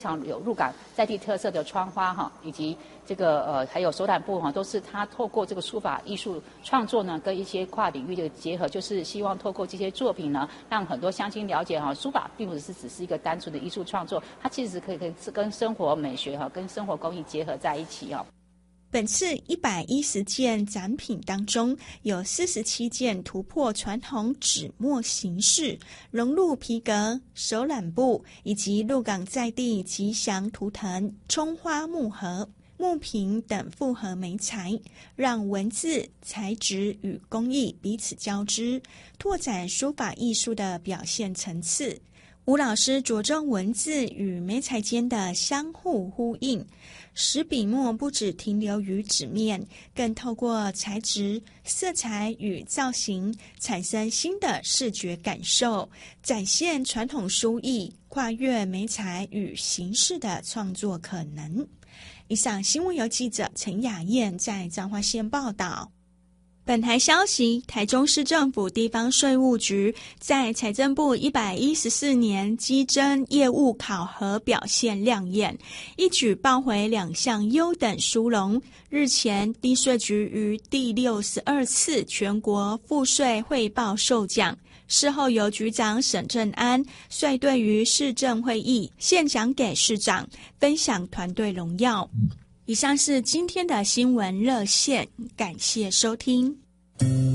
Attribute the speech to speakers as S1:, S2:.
S1: 常有鹿港在地特色的窗花哈，以及这个还有手染布哈，都是他透过这个书法艺术创作呢，跟一些跨领域的结合，就是希望透过这些作品呢，让很多乡亲了解哈，书法并不是只是一个单纯的艺术创作，它其实可以跟生活美学哈，跟生活工艺结合在一起哈。
S2: 本次110件展品当中，有47件突破传统纸墨形式，融入皮革、手染布以及鹿港在地吉祥图腾、葱花木盒、木瓶等复合媒材，让文字、材质与工艺彼此交织，拓展书法艺术的表现层次。吴老师着重文字与媒材间的相互呼应，使笔墨不只停留于纸面，更透过材质、色彩与造型产生新的视觉感受，展现传统书艺跨越媒材与形式的创作可能。以上新闻由记者陈雅燕在彰化县报道。本台消息，台中市政府地方税务局在财政部114年稽征业务考核表现亮眼，一举报回2项优等殊荣。日前，地税局于第62次全国赋税汇报授奖，事后由局长沈正安率队于市政会议献奖给市长，分享团队荣耀。以上是今天的新闻热线，感谢收听。